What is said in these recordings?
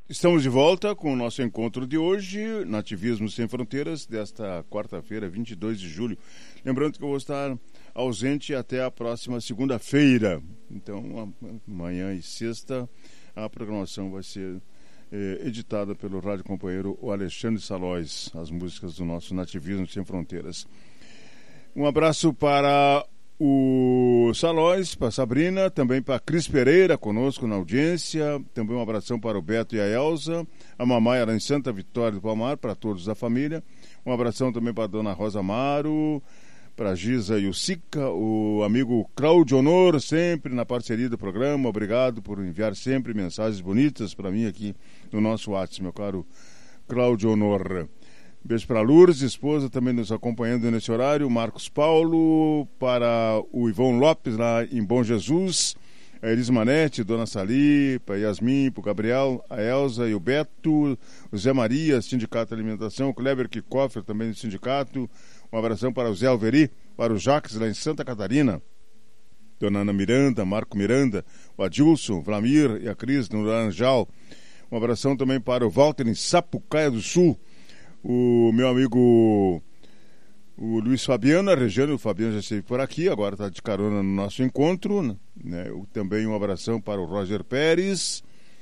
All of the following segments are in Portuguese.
Estamos de volta com o nosso encontro de hoje, Nativismo Sem Fronteiras, desta quarta-feira, 22 de julho. Lembrando que eu vou estar ausente até a próxima segunda-feira. Então, amanhã e sexta, a programação vai ser editada pelo rádio companheiro o Alexandre Salóis, as músicas do nosso Nativismo Sem Fronteiras. Um abraço para o Salóis, para a Sabrina, também para a Cris Pereira, conosco na audiência, também um abração para o Beto e a Elza, a mamãe era em Santa Vitória do Palmar, para todos da família, um abração também para a dona Rosa Amaro, para a Giza e o Sica, o amigo Cláudio Honor, sempre na parceria do programa, obrigado por enviar sempre mensagens bonitas para mim aqui no nosso WhatsApp, meu caro Cláudio Honor. Beijo para a Lourdes, esposa, também nos acompanhando nesse horário. Marcos Paulo, para o Ivão Lopes, lá em Bom Jesus. A Elis Manete, Dona Sali, para Yasmin, para o Gabriel, a Elza e o Beto. O Zé Maria, Sindicato de Alimentação. O Kleber Kikoffer, também do sindicato. Um abração para o Zé Alveri, para o Jacques, lá em Santa Catarina. Dona Ana Miranda, Marco Miranda, o Adilson, o Vlamir e a Cris, no Laranjal. Um abração também para o Walter, em Sapucaia do Sul. O meu amigo o Luiz Fabiano, a Regiane, o Fabiano já esteve por aqui, agora está de carona no nosso encontro, né? Também um abração para o Roger Pérez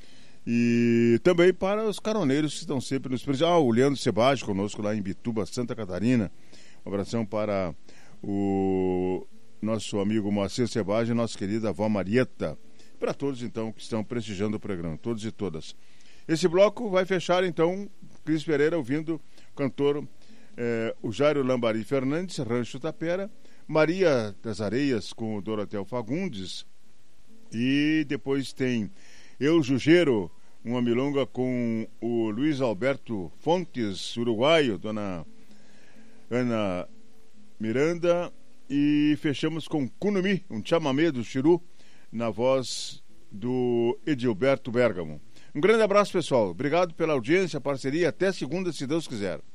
e também para os caroneiros que estão sempre nos presentes. O Leandro Sebage conosco lá em Bituba, Santa Catarina. Um abração para o nosso amigo Moacir Sebage e nossa querida avó Marieta. Para todos então que estão prestigiando o programa, todos e todas. Esse bloco vai fechar então Cris Pereira ouvindo o cantor o Jairo Lambari Fernandes, Rancho Tapera, Maria das Areias com o Dorotel Fagundes, e depois tem Eu Jujeiro, uma milonga com o Luiz Alberto Fontes, uruguaio, Dona Ana Miranda, e fechamos com Kunumi, um chamamé do Chiru, na voz do Edilberto Bergamo. Um grande abraço, pessoal. Obrigado pela audiência, parceria. Até segunda, se Deus quiser.